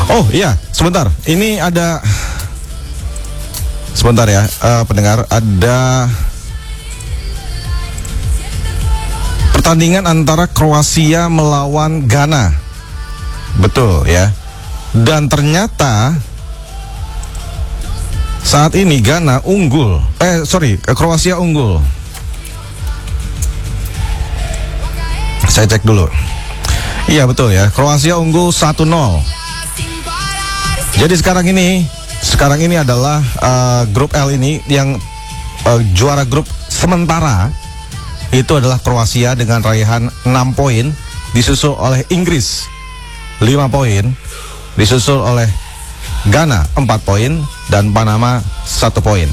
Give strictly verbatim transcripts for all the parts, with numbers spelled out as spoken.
Oh iya, sebentar. Ini ada, sebentar ya, uh, pendengar, ada pertandingan antara Kroasia melawan Ghana. Betul ya. Dan ternyata saat ini Ghana unggul. Eh sorry, Kroasia unggul. Saya cek dulu. Iya betul ya, Kroasia unggul satu nol. Jadi sekarang ini, sekarang ini adalah uh, grup L ini yang uh, juara grup sementara itu adalah Kroasia dengan raihan enam poin, disusul oleh Inggris lima poin, disusul oleh Ghana empat poin dan Panama satu poin.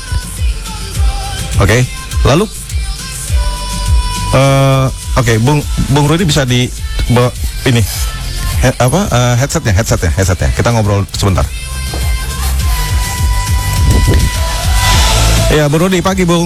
Oke, okay. Lalu uh, oke, okay, Bung Bung Rudi bisa di bo, ini he, apa uh, headsetnya, headsetnya, headsetnya. Kita ngobrol sebentar. Ya, Bung Rudi, pagi Bung.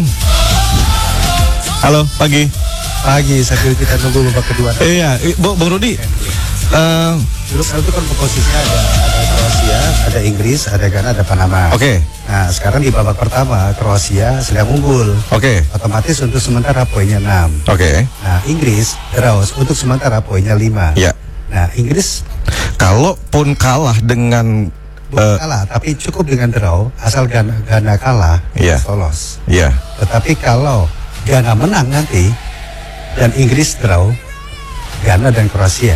Halo, pagi. Pagi, sambil kita nunggu babak kedua. Iya, Bung Rudi. Uh, Grup L itu kan komposisinya ada, ada Kroasia, ada Inggris, ada Ghana, ada Panama. Oke. Okay. Nah, sekarang di babak pertama Kroasia sedang unggul. Oke. Okay. Otomatis untuk sementara poinnya enam. Oke. Okay. Nah, Inggris terus untuk sementara poinnya lima. Iya. Nah, Inggris kalaupun kalah dengan bukan uh, kalah, tapi cukup dengan draw, asal Ghana, Ghana kalah, yeah. lolos. Iya. Yeah. Tetapi kalau Ghana menang nanti dan Inggris draw, Ghana dan Kroasia.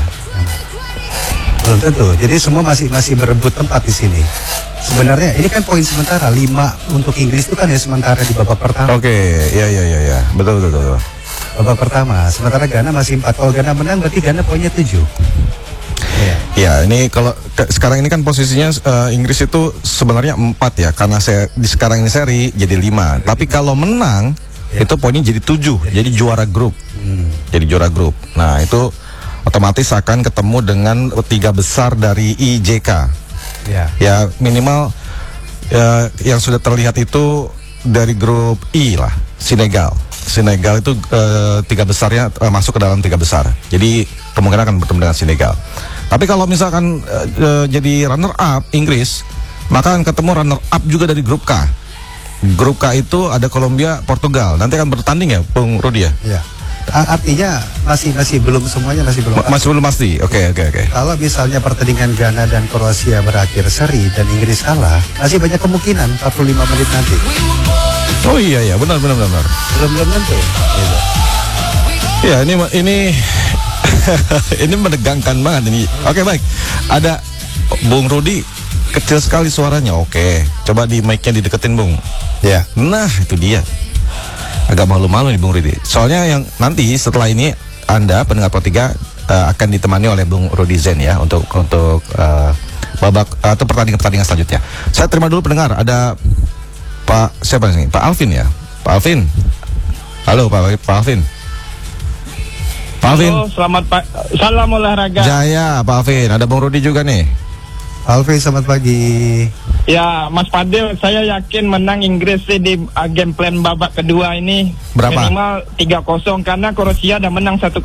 Belum tentu. Jadi semua masih masih berebut tempat di sini. Sebenarnya ini kan poin sementara lima untuk Inggris itu kan ya sementara di babak pertama. Oke, okay. ya ya ya ya. Betul betul betul. Babak pertama. Sementara Ghana masih empat. Kalau Ghana menang berarti Ghana poinnya tujuh. Ya, ya ini kalau ke, sekarang ini kan posisinya uh, Inggris itu sebenarnya empat ya, karena saya di sekarang ini seri jadi lima. Tapi kalau menang ya, itu poinnya jadi tujuh. Jadi, jadi juara grup. Hmm. Jadi juara grup. Nah, itu otomatis akan ketemu dengan tiga besar dari I J K. Ya, ya minimal ya, yang sudah terlihat itu dari grup I lah, Senegal. Senegal itu uh, tiga besarnya uh, masuk ke dalam tiga besar. Jadi kemungkinan akan bertemu dengan Senegal. Tapi kalau misalkan uh, uh, jadi runner up Inggris, maka akan ketemu runner up juga dari grup K. Grup K itu ada Kolombia, Portugal. Nanti akan bertanding ya, Bung Rudi ya? Ya. Artinya masih masih belum semuanya masih belum masih belum pasti. Oke okay, oke okay, oke. Okay. Kalau misalnya pertandingan Ghana dan Kroasia berakhir seri dan Inggris kalah, masih banyak kemungkinan empat puluh lima menit nanti. Oh iya ya, benar benar benar. Belum belum tentu. Gitu. Ya ini ini ini menegangkan banget ini. Oke okay, baik. Ada Bung Rudi kecil sekali suaranya. Oke, coba di mic-nya dideketin Bung. Ya. Nah itu dia. Agak malu-malu nih Bung Rudi. Soalnya yang nanti setelah ini Anda pendengar Pro tiga uh, akan ditemani oleh Bung Rudi Zen ya untuk untuk uh, babak uh, atau pertandingan-pertandingan selanjutnya. Saya terima dulu pendengar. Ada Pak siapa nih? Pak Alvin ya. Pak Alvin. Halo Pak Pak Alvin. Pak Alvin. Halo, selamat Pak. Salam olahraga. Jaya Pak Alvin. Ada Bung Rudi juga nih. Alvin, selamat pagi. Ya, Mas Fadil, saya yakin menang Inggris sih di uh, game plan babak kedua ini. Berapa? Minimal tiga kosong karena Kroasia udah menang satu